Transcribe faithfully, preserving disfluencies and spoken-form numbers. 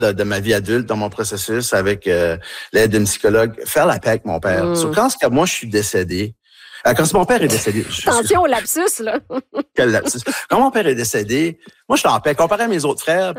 de, de ma vie adulte, dans mon processus, avec euh, l'aide d'une psychologue, faire la paix avec mon père. Mm. So, quand c'est que moi, je suis décédé, euh, quand mon père est décédé... Je, Attention au lapsus, là. Quel lapsus. Quand mon père est décédé, moi, je suis en paix. Comparé à mes autres frères,